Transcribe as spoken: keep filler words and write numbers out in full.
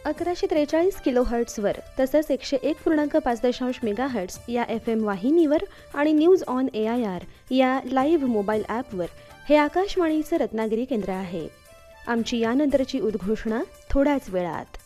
अकराशे त्रेचाळीस किलो हर्ट्सवर तसंच एकशे एक पूर्णांक पाच दशांश मेगा हर्ट्स या एफ एम वाहिनीवर आणि news on A I R या लाईव्ह मोबाईल ॲपवर हे आकाशवाणीचं रत्नागिरी केंद्र आहे. आमची यानंतरची उद्घोषणा थोड्याच वेळात.